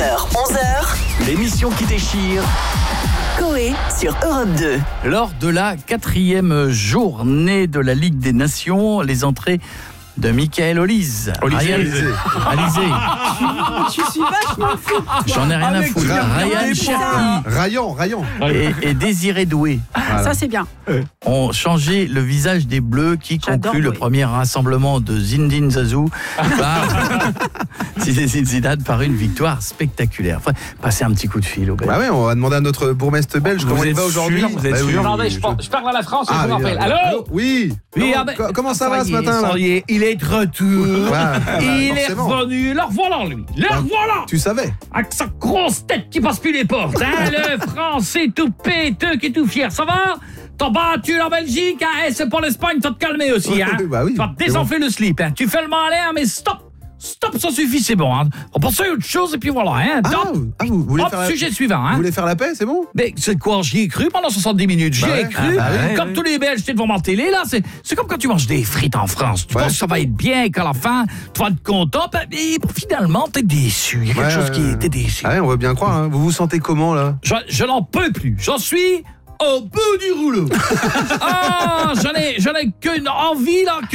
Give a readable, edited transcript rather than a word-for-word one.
10h, 11h. L'émission qui déchire. Coé sur Europe 2. Lors de la 4e journée de la Ligue des Nations, les entrées de Michael Olise. Alizé. Tu suis vachement fou. J'en ai rien à foutre. Ryan Cherki Rayan. et Désiré Doué Ça, c'est bien. ont changé le visage des Bleus qui J'adore conclut le Doué. premier rassemblement de Zinedine Zazou Zidane par une victoire spectaculaire. Enfin, passer un petit coup de fil au Belge. Bah ouais, on va demander à notre bourgmestre belge comment il êtes va aujourd'hui. sûr, vous êtes Bah oui, sûr oui, Attendez, oui, je parle à la France et je vous rappelle. allô. Allô? Oui. Comment ça va ce matin là? Il est de retour. Il est forcément. revenu. Le revoilà, lui. Le revoilà. Tu savais? Avec sa grosse tête qui passe plus les portes. Hein, le français tout péteux qui est tout fier. Ça va? T'as battu la Belgique, hein? C'est pour l'Espagne, t'as te calmer aussi. Hein? Bah oui, Tu vas te c'est désenfler le slip. Hein? Tu fais le malin, mais stop, ça suffit, c'est bon. Hein? On pense à autre chose et puis voilà. Hein? Vous voulez Hop, faire sujet suivant. Hein? Vous voulez faire la paix, c'est bon? Mais c'est quoi, j'y ai cru pendant 70 minutes, j'y ai cru. Comme tous les Belges, j'étais devant ma télé, là, c'est comme quand tu manges des frites en France. Tu penses que ça va être bien, qu'à la fin, tu vas être content, et finalement, t'es déçu. Il y a quelque chose qui était déçu. Ah ouais, on veut bien croire. Hein. Vous vous sentez comment là? Je n'en peux plus. J'en suis au bout du rouleau. J'en ai qu'une envie, là,